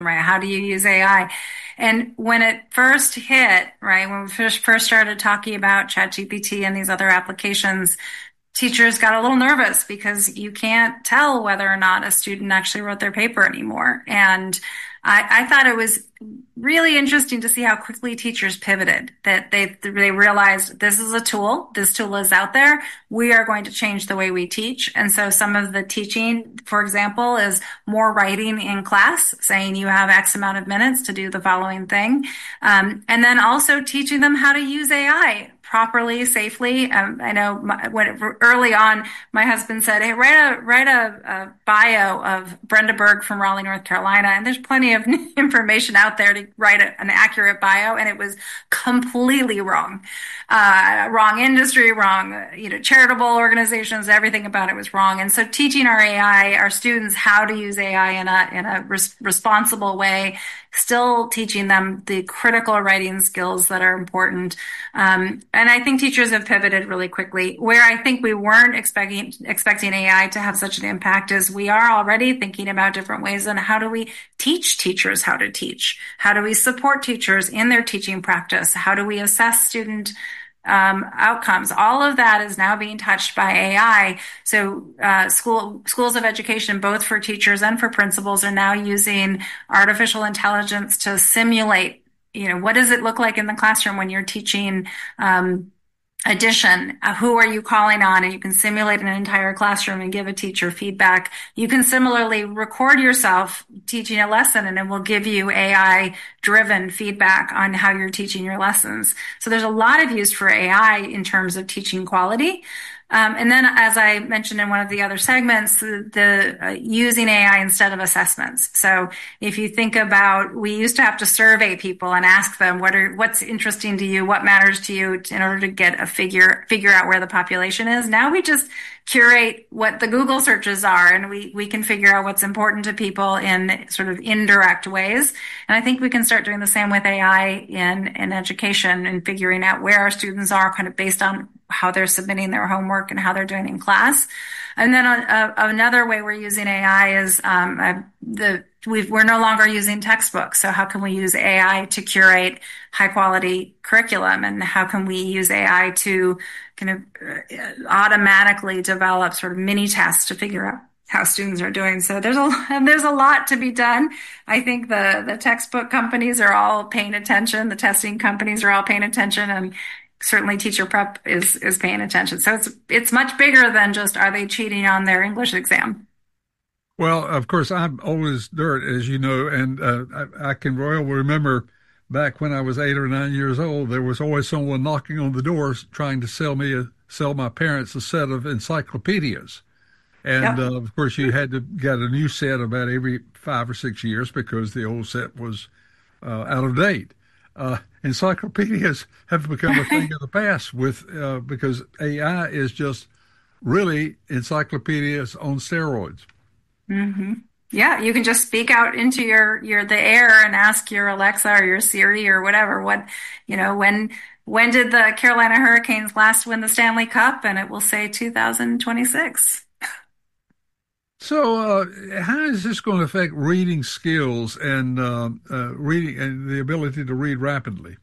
right? How do you use AI? And when it first hit, right, when we first started talking about ChatGPT and these other applications, teachers got a little nervous because you can't tell whether or not a student actually wrote their paper anymore. And I thought it was really interesting to see how quickly teachers pivoted, that they realized this is a tool. This tool is out there. We are going to change the way we teach. And so some of the teaching, for example, is more writing in class, saying you have X amount of minutes to do the following thing. And then also teaching them how to use AI properly, safely. I know early on, my husband said, "Hey, write a bio of Brenda Berg from Raleigh, North Carolina." And there's plenty of information out there to write an accurate bio, and it was completely wrong. Wrong industry, wrong, charitable organizations, everything about it was wrong. And so teaching our AI, our students how to use AI in a responsible way, still teaching them the critical writing skills that are important. And I think teachers have pivoted really quickly. Where I think we weren't expecting AI to have such an impact is we are already thinking about different ways on how do we teach teachers how to teach? How do we support teachers in their teaching practice? How do we assess student outcomes? All of that is now being touched by AI. So schools of education, both for teachers and for principals, are now using artificial intelligence to simulate, what does it look like in the classroom when you're teaching addition? Who are you calling on? And you can simulate an entire classroom and give a teacher feedback. You can similarly record yourself teaching a lesson, and it will give you AI driven feedback on how you're teaching your lessons. So there's a lot of use for AI in terms of teaching quality. And then, as I mentioned in one of the other segments, the using AI instead of assessments. So if you think about, we used to have to survey people and ask them what's interesting to you, what matters to you, in order to get a figure out where the population is. Now we just curate what the Google searches are, and we can figure out what's important to people in sort of indirect ways. And I think we can start doing the same with AI in education, and figuring out where our students are kind of based on how they're submitting their homework and how they're doing in class. And then another way we're using AI is we're no longer using textbooks. So how can we use AI to curate high quality curriculum? And how can we use AI to kind of automatically develop sort of mini tests to figure out how students are doing? So there's a lot to be done. I think the textbook companies are all paying attention. The testing companies are all paying attention, and certainly teacher prep is paying attention. So it's much bigger than just, are they cheating on their English exam? Well, of course, I'm old as dirt, as you know, and I can well remember back when I was 8 or 9 years old, there was always someone knocking on the doors trying to sell my parents a set of encyclopedias. And Yep. of course, you had to get a new set about every 5 or 6 years because the old set was out of date. Encyclopedias have become a thing of the past because AI is just really encyclopedias on steroids. Mm-hmm. Yeah, you can just speak out into the air and ask your Alexa or your Siri or whatever, when did the Carolina Hurricanes last win the Stanley Cup? And it will say 2026. So, how is this going to affect reading skills and reading and the ability to read rapidly?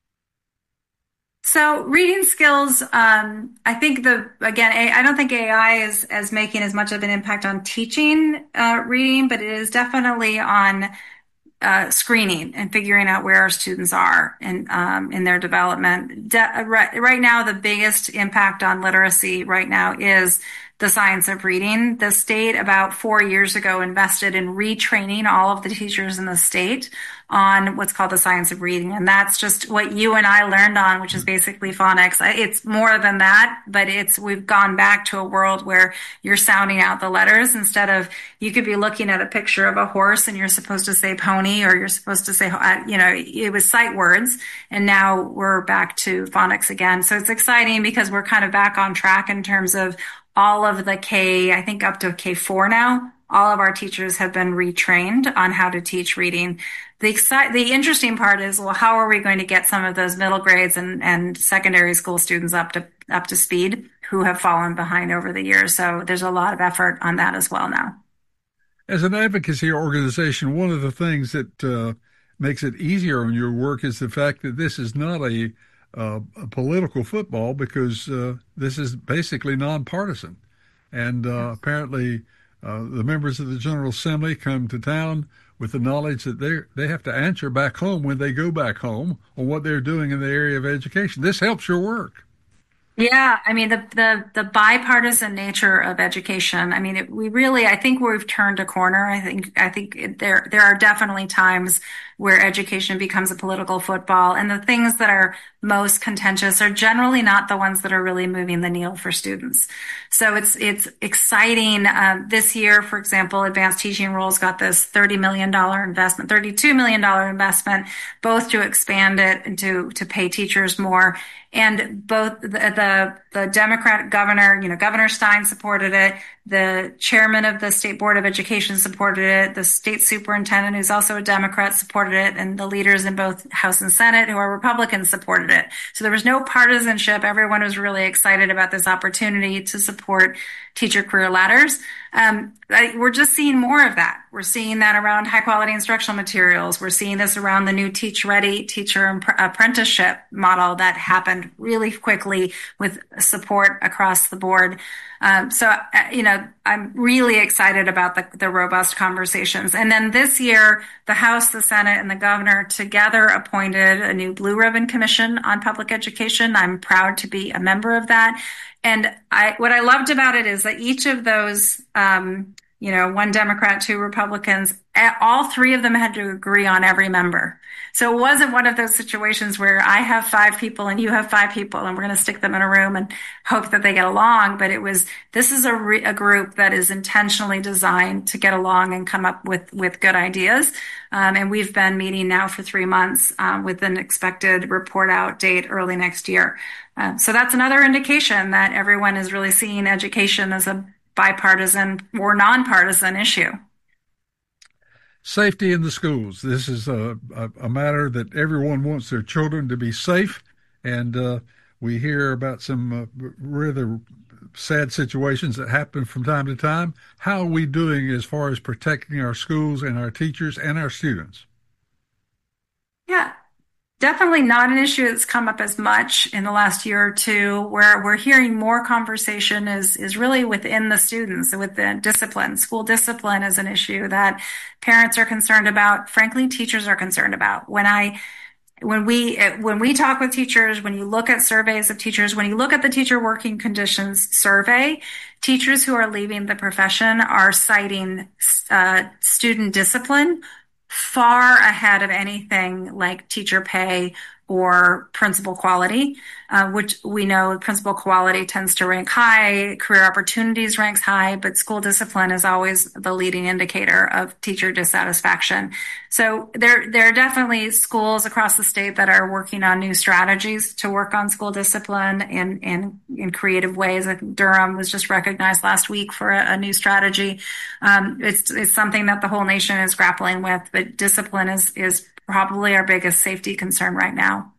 So reading skills, I think I don't think AI is as making as much of an impact on teaching reading, but it is definitely on screening and figuring out where our students are in their development. Right now, the biggest impact on literacy right now is the science of reading. The state about 4 years ago invested in retraining all of the teachers in the state on what's called the science of reading. And that's just what you and I learned on, which is basically phonics. It's more than that, but we've gone back to a world where you're sounding out the letters instead of, you could be looking at a picture of a horse and you're supposed to say pony, or you're supposed to say, it was sight words. And now we're back to phonics again. So it's exciting because we're kind of back on track in terms of all of the I think up to K4 now, all of our teachers have been retrained on how to teach reading. The interesting part is, well, how are we going to get some of those middle grades and secondary school students up to speed who have fallen behind over the years? So there's a lot of effort on that as well now. As an advocacy organization, one of the things that makes it easier on your work is the fact that this is not a political football because this is basically nonpartisan. And apparently, the members of the General Assembly come to town with the knowledge that they have to answer back home when they go back home on what they're doing in the area of education. This helps your work. Yeah, I mean the bipartisan nature of education. I mean, we really, I think we've turned a corner. There are definitely times where education becomes a political football, and the things that are most contentious are generally not the ones that are really moving the needle for students. So it's exciting. This year, for example, Advanced Teaching Rules got this $30 million investment, $32 million investment, both to expand it and to pay teachers more. And both the Democratic governor, Governor Stein supported it. The chairman of the State Board of Education supported it. The state superintendent, who's also a Democrat, supported it. And the leaders in both House and Senate, who are Republicans, supported it. So there was no partisanship. Everyone was really excited about this opportunity to support teacher career ladders. We're just seeing more of that. We're seeing that around high quality instructional materials. We're seeing this around the new Teach Ready teacher apprenticeship model that happened really quickly with support across the board. I'm really excited about the robust conversations. And then this year, the House, the Senate, and the governor together appointed a new Blue Ribbon Commission on Public Education. I'm proud to be a member of that. And what I loved about it is that each of those, one Democrat, two Republicans, all three of them had to agree on every member. So it wasn't one of those situations where I have 5 people and you have 5 people and we're going to stick them in a room and hope that they get along. But this is a group that is intentionally designed to get along and come up with good ideas. And we've been meeting now for 3 months with an expected report out date early next year. So that's another indication that everyone is really seeing education as a bipartisan or nonpartisan issue. Safety in the schools. This is a matter that everyone wants their children to be safe. And we hear about some rather sad situations that happen from time to time. How are we doing as far as protecting our schools and our teachers and our students? Yeah, definitely not an issue that's come up as much in the last year or two. Where we're hearing more conversation is really within the students, with the discipline. School discipline is an issue that parents are concerned about. Frankly, teachers are concerned about. When we talk with teachers, when you look at surveys of teachers, when you look at the teacher working conditions survey, teachers who are leaving the profession are citing student discipline far ahead of anything like teacher pay or principal quality, which we know principal quality tends to rank high, career opportunities ranks high, but school discipline is always the leading indicator of teacher dissatisfaction. So there are definitely schools across the state that are working on new strategies to work on school discipline in creative ways. I think Durham was just recognized last week for a new strategy. It's something that the whole nation is grappling with, but discipline is probably our biggest safety concern right now.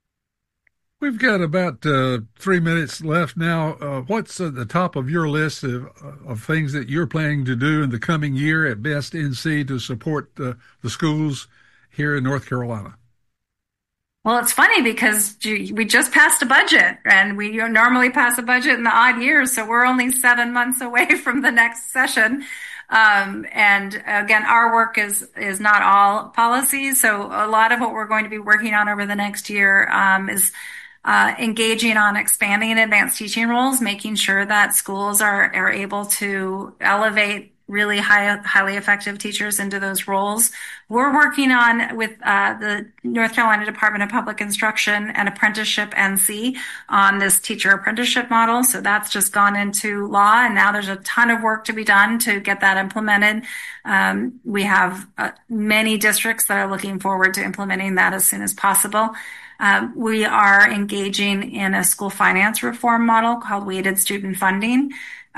We've got about 3 minutes left now. What's at the top of your list of things that you're planning to do in the coming year at Best NC to support the schools here in North Carolina? Well, it's funny because we just passed a budget, and we normally pass a budget in the odd years, so we're only 7 months away from the next session. And again, our work is not all policies. So a lot of what we're going to be working on over the next year is engaging on expanding advanced teaching roles, making sure that schools are able to elevate really highly effective teachers into those roles. We're working on with the North Carolina Department of Public Instruction and Apprenticeship NC on this teacher apprenticeship model. So that's just gone into law, and now there's a ton of work to be done to get that implemented. We have many districts that are looking forward to implementing that as soon as possible. We are engaging in a school finance reform model called weighted student funding.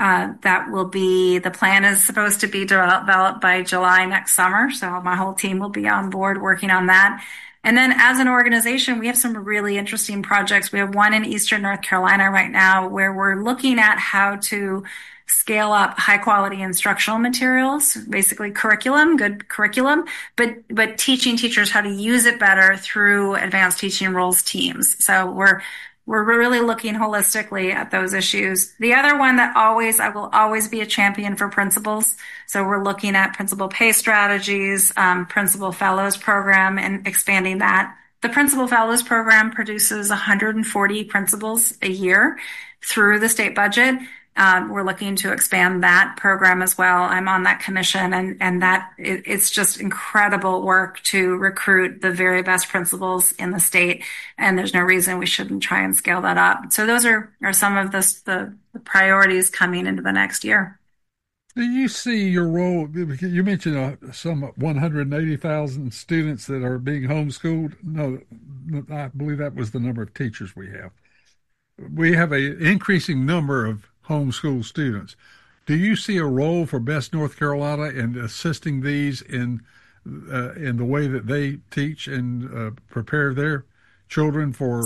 The plan is supposed to be developed by July next summer. So my whole team will be on board working on that. And then as an organization, we have some really interesting projects. We have one in Eastern North Carolina right now where we're looking at how to scale up high quality instructional materials, basically good curriculum, but teaching teachers how to use it better through advanced teaching roles teams. So we're really looking holistically at those issues. The other one that I will always be a champion for principals. So we're looking at principal pay strategies, principal fellows program, and expanding that. The Principal Fellows Program produces 140 principals a year through the state budget. We're looking to expand that program as well. I'm on that commission, and it's just incredible work to recruit the very best principals in the state, and there's no reason we shouldn't try and scale that up. So those are some of the priorities coming into the next year. Do you see your role? You mentioned some 180,000 students that are being homeschooled. No, I believe that was the number of teachers we have. We have an increasing number of homeschool students. Do you see a role for Best North Carolina in assisting these in the way that they teach and prepare their children for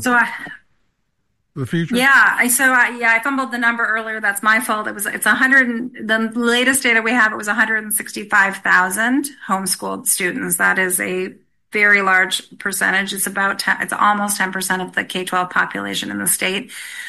the future? Yeah. I fumbled the number earlier. That's my fault. It's 100. The latest data we have, it was 165,000 homeschooled students. That is a very large percentage. It's almost 10% of the K-12 population in the state.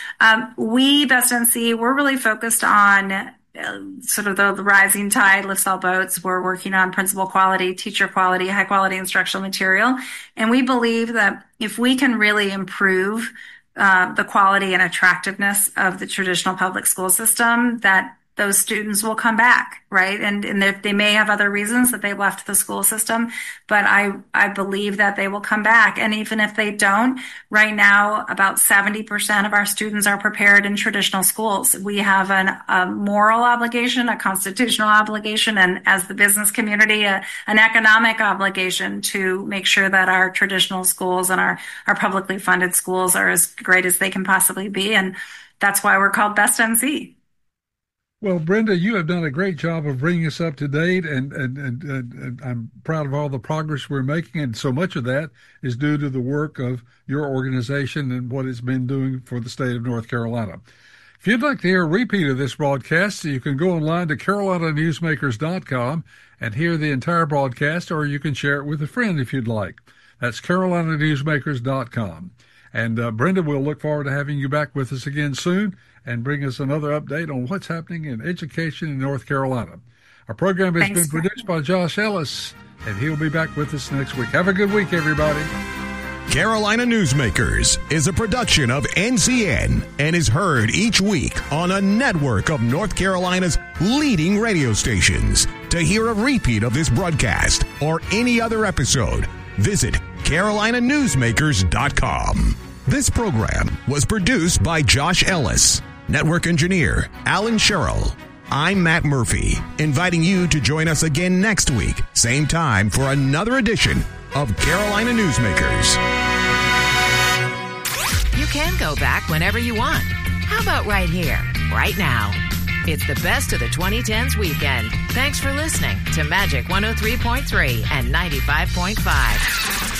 Best NC, we're really focused on sort of the rising tide lifts all boats. We're working on principal quality, teacher quality, high quality instructional material. And we believe that if we can really improve the quality and attractiveness of the traditional public school system, that those students will come back, right? And they may have other reasons that they left the school system, but I believe that they will come back. And even if they don't, right now, about 70% of our students are prepared in traditional schools. We have a moral obligation, a constitutional obligation, and as the business community, an economic obligation to make sure that our traditional schools and our publicly funded schools are as great as they can possibly be. And that's why we're called Best NC. Well, Brenda, you have done a great job of bringing us up to date, and I'm proud of all the progress we're making, and so much of that is due to the work of your organization and what it's been doing for the state of North Carolina. If you'd like to hear a repeat of this broadcast, you can go online to carolinanewsmakers.com and hear the entire broadcast, or you can share it with a friend if you'd like. That's carolinanewsmakers.com. And Brenda, we'll look forward to having you back with us again soon and bring us another update on what's happening in education in North Carolina. Our program has been produced by Josh Ellis, and he'll be back with us next week. Have a good week, everybody. Carolina Newsmakers is a production of NCN and is heard each week on a network of North Carolina's leading radio stations. To hear a repeat of this broadcast or any other episode, visit carolinanewsmakers.com. This program was produced by Josh Ellis, network engineer Alan Sherrill. I'm Matt Murphy, inviting you to join us again next week, same time, for another edition of Carolina Newsmakers. You can go back whenever you want. How about right here, right now? It's the best of the 2010s weekend. Thanks for listening to Magic 103.3 and 95.5.